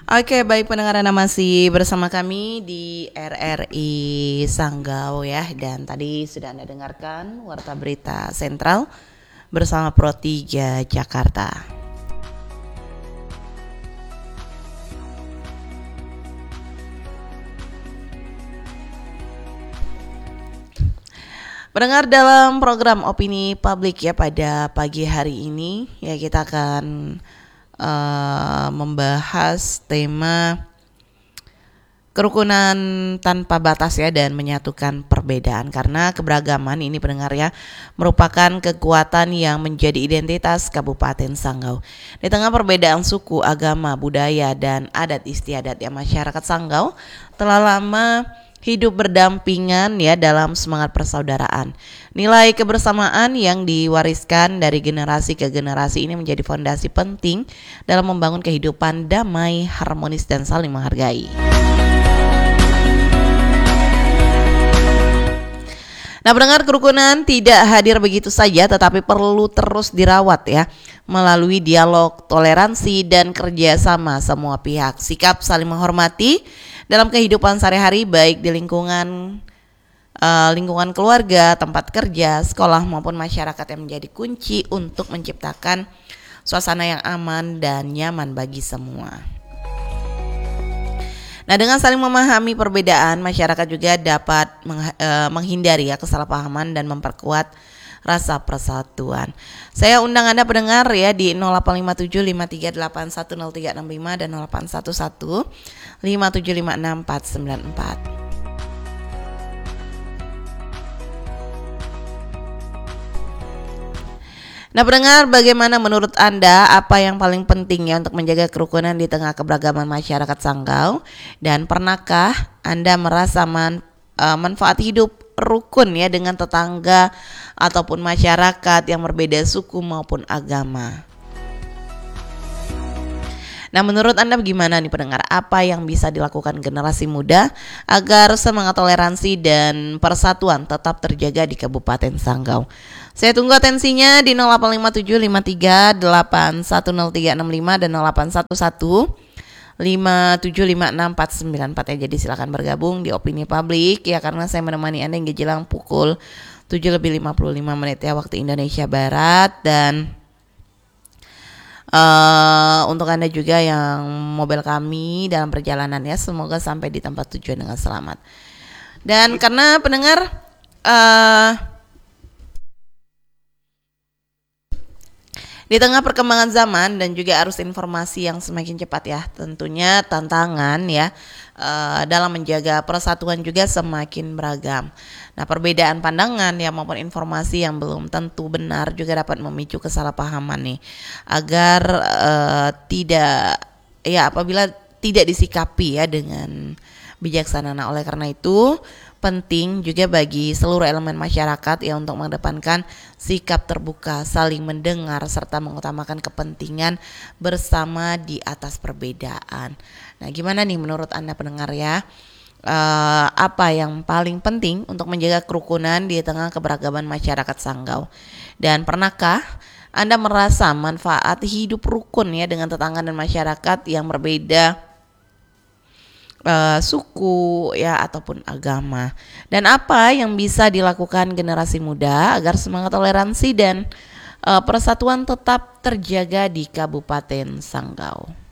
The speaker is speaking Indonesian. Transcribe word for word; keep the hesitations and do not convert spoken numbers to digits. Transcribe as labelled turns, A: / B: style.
A: Oke, baik pendengar, Anda masih bersama kami di R R I Sanggau ya. Dan tadi sudah Anda dengarkan Warta Berita Sentral bersama Pro tiga Jakarta. Pendengar, dalam program Opini Publik ya pada pagi hari ini ya kita akan uh, membahas tema kerukunan tanpa batas ya dan menyatukan perbedaan, karena keberagaman ini pendengar ya merupakan kekuatan yang menjadi identitas Kabupaten Sanggau. Di tengah perbedaan suku, agama, budaya dan adat istiadat ya, masyarakat Sanggau telah lama hidup berdampingan ya dalam semangat persaudaraan. Nilai kebersamaan yang diwariskan dari generasi ke generasi ini menjadi fondasi penting dalam membangun kehidupan damai, harmonis dan saling menghargai. Nah, pendengar, kerukunan tidak hadir begitu saja tetapi perlu terus dirawat ya melalui dialog, toleransi dan kerjasama semua pihak. Sikap saling menghormati dalam kehidupan sehari-hari baik di lingkungan uh, lingkungan keluarga, tempat kerja, sekolah maupun masyarakat yang menjadi kunci untuk menciptakan suasana yang aman dan nyaman bagi semua. Nah, dengan saling memahami perbedaan, masyarakat juga dapat meng, uh, menghindari ya kesalahpahaman dan memperkuat rasa persatuan. Saya undang Anda pendengar ya di nol delapan lima tujuh lima tiga delapan satu nol tiga enam lima dan nol delapan satu satu lima tujuh lima enam empat sembilan empat. Nah, pendengar, bagaimana menurut Anda apa yang paling penting ya untuk menjaga kerukunan di tengah keberagaman masyarakat Sanggau? Dan pernahkah Anda merasa man, uh, manfaat hidup rukun ya dengan tetangga ataupun masyarakat yang berbeda suku maupun agama? Nah, menurut Anda bagaimana nih pendengar? Apa yang bisa dilakukan generasi muda agar semangat toleransi dan persatuan tetap terjaga di Kabupaten Sanggau? Saya tunggu atensinya di nol delapan lima tujuh lima tiga delapan satu nol tiga enam lima dan nol delapan satu satu lima tujuh lima enam empat sembilan empat ya. Jadi silakan bergabung di Opini Publik ya, karena saya menemani Anda hingga jelang pukul tujuh lebih lima puluh lima menit ya waktu Indonesia Barat. Dan Uh, untuk Anda juga yang mobil kami dalam perjalanan ya, semoga sampai di tempat tujuan dengan selamat. Dan karena pendengar uh, di tengah perkembangan zaman dan juga arus informasi yang semakin cepat ya, tentunya tantangan ya uh, dalam menjaga persatuan juga semakin beragam. Nah, perbedaan pandangan ya maupun informasi yang belum tentu benar juga dapat memicu kesalahpahaman nih, agar uh, tidak ya apabila tidak disikapi ya dengan bijaksana. Nah, oleh karena itu penting juga bagi seluruh elemen masyarakat ya untuk mengedepankan sikap terbuka, saling mendengar serta mengutamakan kepentingan bersama di atas perbedaan. Nah, gimana nih menurut Anda pendengar ya? Uh, apa yang paling penting untuk menjaga kerukunan di tengah keberagaman masyarakat Sanggau? Dan pernahkah Anda merasa manfaat hidup rukun ya dengan tetangga dan masyarakat yang berbeda uh, suku ya ataupun agama? Dan apa yang bisa dilakukan generasi muda agar semangat toleransi dan uh, persatuan tetap terjaga di Kabupaten Sanggau?